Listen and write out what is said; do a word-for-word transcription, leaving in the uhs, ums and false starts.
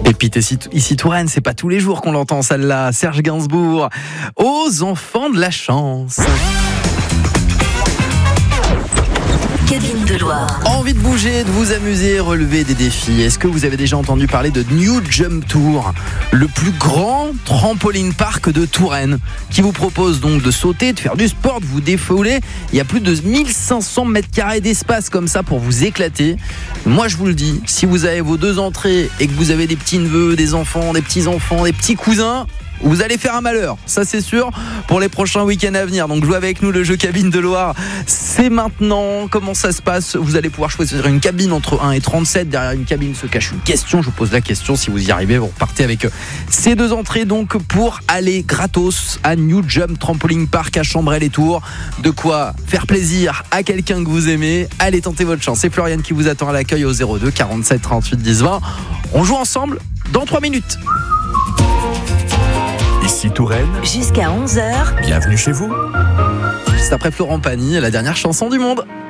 Et puis ici, ici Touraine, c'est pas tous les jours qu'on l'entend celle-là. Serge Gainsbourg, aux enfants de la chance. Cabine de Loire. Envie de bouger, de vous amuser, relever des défis. Est-ce que vous avez déjà entendu parler de New Jump Tour, le plus grand trampoline park de Touraine, qui vous propose donc de sauter, de faire du sport, de vous défouler. Il y a plus de mille cinq cents mètres carrés d'espace comme ça pour vous éclater. Moi, je vous le dis, si vous avez vos deux entrées et que vous avez des petits-neveux, des enfants, des petits-enfants, des petits cousins, vous allez faire un malheur, ça c'est sûr, pour les prochains week-ends à venir. Donc jouez avec nous, le jeu Cabine de Loire, c'est maintenant. Comment ça se passe? Vous allez pouvoir choisir une cabine entre un et trente-sept. Derrière une cabine se cache une question. Je vous pose la question, si vous y arrivez, vous repartez avec ces deux entrées donc pour aller gratos à New Jump Trampoline Park à Chambray-les-Tours. De quoi faire plaisir à quelqu'un que vous aimez. Allez, tentez votre chance. C'est Floriane qui vous attend à l'accueil au zéro deux quarante-sept trente-huit dix vingt. On joue ensemble dans trois minutes. Ici Touraine, Jusqu'à onze heures. bienvenue chez vous. Juste après Florent Pagny, la dernière chanson du monde.